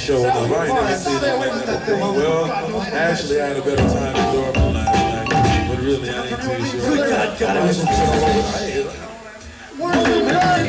showing up. I ain't never seen that like that before. Well, actually, I had a better time in Dortmund last night, but really, I ain't too sure. Good God, God.